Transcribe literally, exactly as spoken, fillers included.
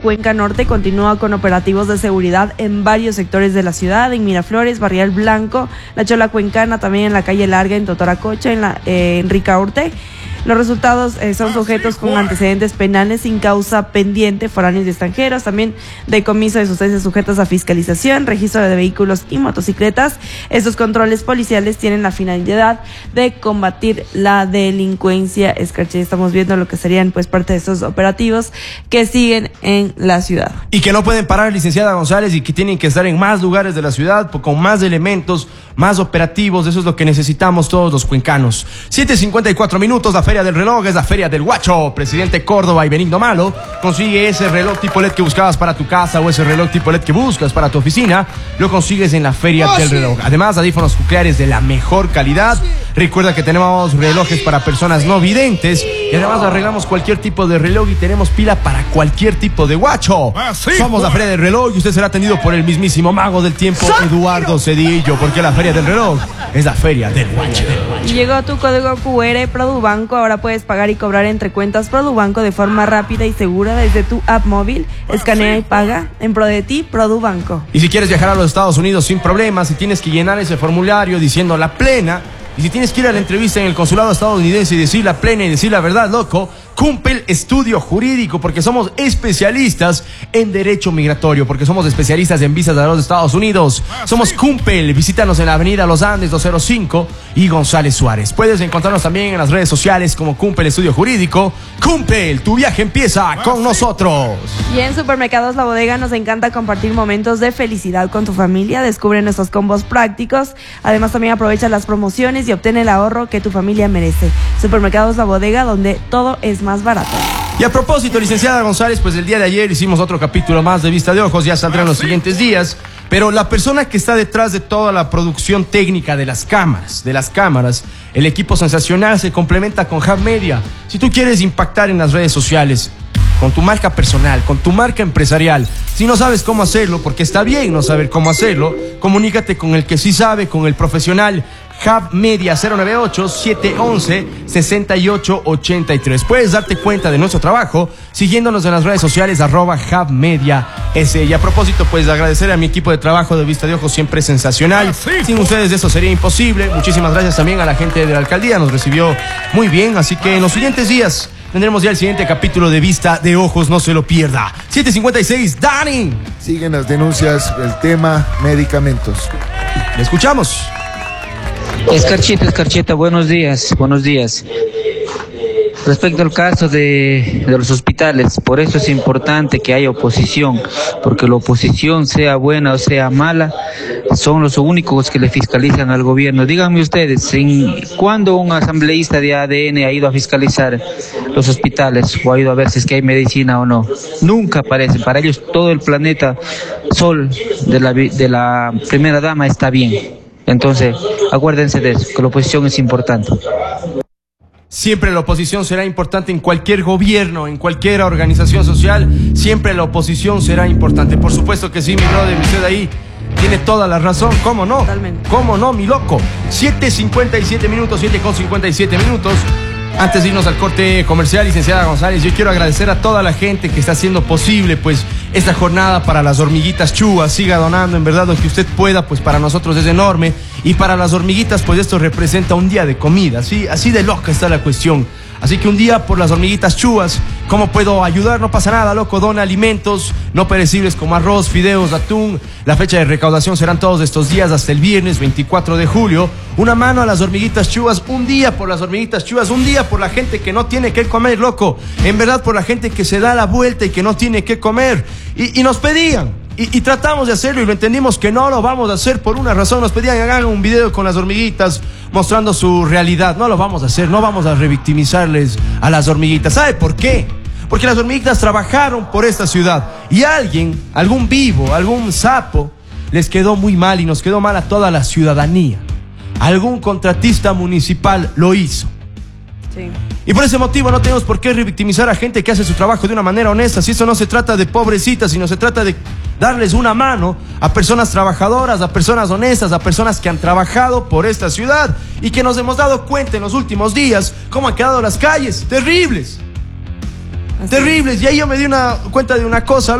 Cuenca Norte continúa con operativos de seguridad en varios sectores de la ciudad, en Miraflores, Barrial Blanco, La Chola Cuencana, también en la calle Larga, en Totoracocha, en, la, eh, en Ricaurte. Los resultados eh, son sujetos con antecedentes penales sin causa pendiente, foráneos y extranjeros, también decomiso de sustancias sujetas a fiscalización, registro de vehículos y motocicletas. Estos controles policiales tienen la finalidad de combatir la delincuencia escarcha. Estamos viendo lo que serían pues parte de estos operativos que siguen en la ciudad. Y que no pueden parar, licenciada González, y que tienen que estar en más lugares de la ciudad, con más elementos, más operativos. Eso es lo que necesitamos todos los cuencanos. siete cincuenta y cuatro minutos, la Feria del Reloj es la Feria del Guacho. Presidente Córdoba y Benigno Malo. Consigue ese reloj tipo L E D que buscabas para tu casa o ese reloj tipo L E D que buscas para tu oficina. Lo consigues en la Feria oh, del sí. Reloj. Además, audífonos nucleares de la mejor calidad. Recuerda que tenemos relojes para personas no videntes. Y además arreglamos cualquier tipo de reloj y tenemos pila para cualquier tipo de guacho. Ah, sí, Somos la Feria del Reloj y usted será atendido por el mismísimo mago del tiempo, Eduardo Cedillo, porque la Feria del Reloj es la Feria del Guacho. Llegó tu código Q R Produbanco. Ahora puedes pagar y cobrar entre cuentas Produbanco de forma rápida y segura desde tu app móvil. Escanea y paga en pro de ti, Produbanco. Y si quieres viajar a los Estados Unidos sin problemas, si tienes que llenar ese formulario diciendo la plena, y si tienes que ir a la entrevista en el consulado estadounidense y decir la plena y decir la verdad, loco, Cumpel Estudio Jurídico, porque somos especialistas en derecho migratorio, porque somos especialistas en visas a los Estados Unidos. Somos Cumpel, visítanos en la avenida Los Andes doscientos cinco y González Suárez. Puedes encontrarnos también en las redes sociales como Cumpel Estudio Jurídico. Cumpel, tu viaje empieza con nosotros. Y en Supermercados La Bodega nos encanta compartir momentos de felicidad con tu familia. Descubre nuestros combos prácticos. Además también aprovecha las promociones y obtén el ahorro que tu familia merece. Supermercados La Bodega, donde todo es más barato. Y a propósito, licenciada González, pues el día de ayer hicimos otro capítulo más de Vista de Ojos, ya saldrá en los siguientes días, pero la persona que está detrás de toda la producción técnica de las cámaras, de las cámaras, el equipo sensacional se complementa con Hub Media. Si tú quieres impactar en las redes sociales, con tu marca personal, con tu marca empresarial, si no sabes cómo hacerlo, porque está bien no saber cómo hacerlo, comunícate con el que sí sabe, con el profesional. Hub Media cero nueve ocho, siete once, sesenta y ocho ochenta y tres. Puedes darte cuenta de nuestro trabajo siguiéndonos en las redes sociales arroba Hub Media S. Y a propósito, pues agradecer a mi equipo de trabajo de Vista de Ojos, siempre sensacional. Sin ustedes eso sería imposible. Muchísimas gracias también a la gente de la alcaldía, nos recibió muy bien. Así que en los siguientes días tendremos ya el siguiente capítulo de Vista de Ojos, no se lo pierda. siete cincuenta y seis, Dani. Siguen las denuncias, el tema medicamentos. Le escuchamos. Escarcheta, Escarcheta, buenos días, buenos días. Respecto al caso de, de los hospitales, por eso es importante que haya oposición, porque la oposición, sea buena o sea mala, son los únicos que le fiscalizan al gobierno. Díganme ustedes, ¿en cuándo un asambleísta de A D N ha ido a fiscalizar los hospitales o ha ido a ver si es que hay medicina o no? Nunca aparecen. Para ellos todo el planeta Sol de la, de la primera dama está bien. Entonces, acuérdense de eso, que la oposición es importante. Siempre la oposición será importante en cualquier gobierno, en cualquier organización social. Siempre la oposición será importante. Por supuesto que sí, mi brother, usted ahí tiene toda la razón. ¿Cómo no? Totalmente. ¿Cómo no, mi loco? siete cincuenta y siete minutos, siete con cincuenta y siete minutos. Antes de irnos al corte comercial, licenciada González, yo quiero agradecer a toda la gente que está haciendo posible pues esta jornada para las hormiguitas Chua. Siga donando, en verdad, lo que usted pueda, pues para nosotros es enorme. Y para las hormiguitas, pues esto representa un día de comida. Así, así de loca está la cuestión. Así que un día por las hormiguitas Chuas. ¿Cómo puedo ayudar? No pasa nada, loco. Dona alimentos no perecibles como arroz, fideos, atún. La fecha de recaudación serán todos estos días hasta el viernes veinticuatro de julio. Una mano a las hormiguitas Chuas. Un día por las hormiguitas Chuas. Un día por la gente que no tiene que comer, loco. En verdad, por la gente que se da la vuelta y que no tiene que comer. Y, y nos pedían. Y, y tratamos de hacerlo y lo entendimos que no lo vamos a hacer por una razón. Nos pedían hagan un video con las hormiguitas mostrando su realidad. No lo vamos a hacer, no vamos a revictimizarles a las hormiguitas. ¿Sabe por qué? Porque las hormiguitas trabajaron por esta ciudad y alguien, algún vivo, algún sapo, les quedó muy mal y nos quedó mal a toda la ciudadanía. Algún contratista municipal lo hizo. Sí. Y por ese motivo no tenemos por qué revictimizar a gente que hace su trabajo de una manera honesta. Si esto no se trata de pobrecitas, sino se trata de darles una mano a personas trabajadoras, a personas honestas, a personas que han trabajado por esta ciudad y que nos hemos dado cuenta en los últimos días cómo han quedado las calles. Terribles. Así terribles. Es. Y ahí yo me di una cuenta de una cosa.